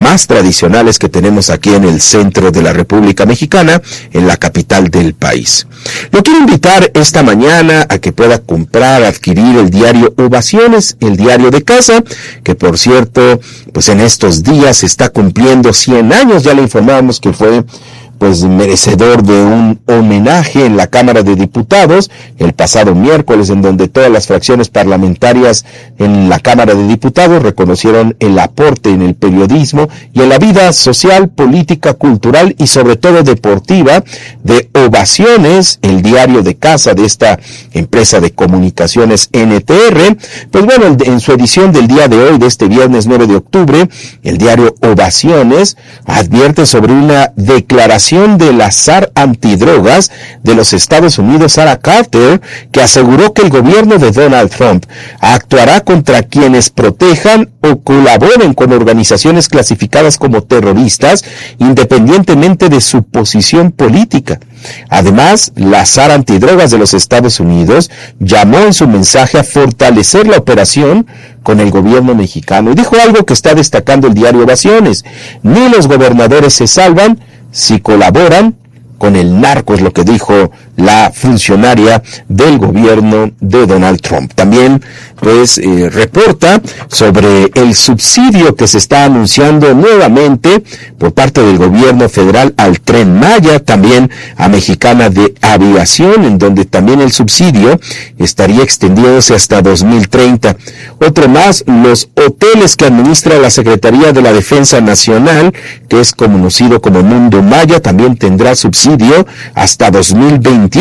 más tradicionales que tenemos aquí en el centro de la República Mexicana, en la capital del país. Lo quiero invitar esta mañana a que pueda comprar, adquirir el diario Ovaciones, el diario de casa, que por cierto, pues en estos días está cumpliendo 100 años, ya le informábamos que fue pues merecedor de un homenaje en la Cámara de Diputados el pasado miércoles, en donde todas las fracciones parlamentarias en la Cámara de Diputados reconocieron el aporte en el periodismo y en la vida social, política, cultural y sobre todo deportiva de Ovaciones, el diario de casa de esta empresa de comunicaciones NTR. Pues bueno, en su edición del día de hoy, de este viernes 9 de octubre, el diario Ovaciones advierte sobre una declaración de la zar antidrogas de los Estados Unidos, Sarah Carter, que aseguró que el gobierno de Donald Trump actuará contra quienes protejan o colaboren con organizaciones clasificadas como terroristas, independientemente de su posición política. Además, la zar antidrogas de los Estados Unidos llamó en su mensaje a fortalecer la operación con el gobierno mexicano y dijo algo que está destacando el diario Ovaciones: ni los gobernadores se salvan si colaboran con el narco, es lo que dijo la funcionaria del gobierno de Donald Trump. También, pues, reporta sobre el subsidio que se está anunciando nuevamente por parte del gobierno federal al Tren Maya, también a Mexicana de Aviación, en donde también el subsidio estaría extendiéndose hasta 2030. Otro más, los hoteles que administra la Secretaría de la Defensa Nacional, que es conocido como Mundo Maya, también tendrá subsidio hasta 2028.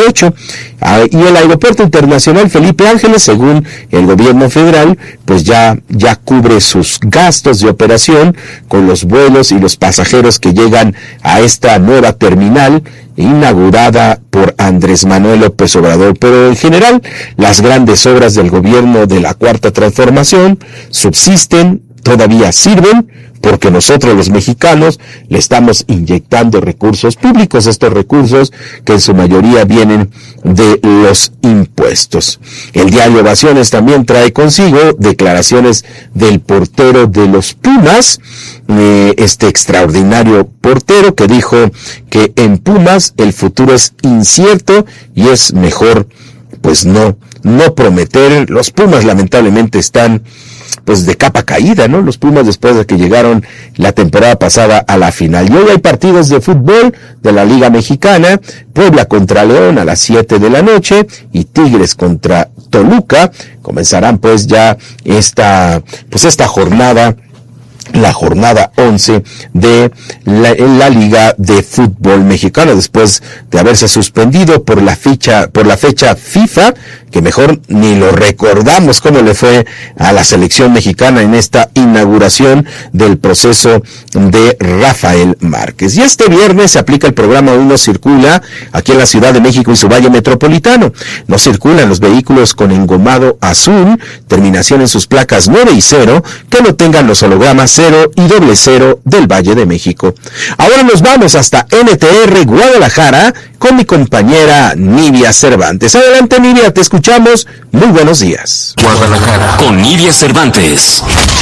Y el Aeropuerto Internacional Felipe Ángeles, según el gobierno federal, pues ya cubre sus gastos de operación con los vuelos y los pasajeros que llegan a esta nueva terminal inaugurada por Andrés Manuel López Obrador. Pero en general, las grandes obras del gobierno de la Cuarta Transformación subsisten, todavía sirven, porque nosotros los mexicanos le estamos inyectando recursos públicos, estos recursos que en su mayoría vienen de los impuestos. El diario Ovaciones también trae consigo declaraciones del portero de los Pumas, este extraordinario portero que dijo que en Pumas el futuro es incierto y es mejor pues no prometer. Los Pumas lamentablemente están pues de capa caída, ¿no? Los Pumas, después de que llegaron la temporada pasada a la final. Y hoy hay partidos de fútbol de la Liga Mexicana: Puebla contra León a las 7 de la noche y Tigres contra Toluca. Comenzarán pues ya esta jornada, la jornada 11 de la Liga de Fútbol Mexicano, después de haberse suspendido por la fecha FIFA, que mejor ni lo recordamos cómo le fue a la selección mexicana en esta inauguración del proceso de Rafael Márquez. Y este viernes se aplica el programa Uno Circula aquí en la Ciudad de México y su Valle Metropolitano. No circulan los vehículos con engomado azul, terminación en sus placas 9 y 0, que no tengan los hologramas 0 y 00 del Valle de México. Ahora nos vamos hasta NTR Guadalajara con mi compañera Nidia Cervantes. Adelante, Nidia, te escuchamos. Muy buenos días. Guadalajara con Nidia Cervantes.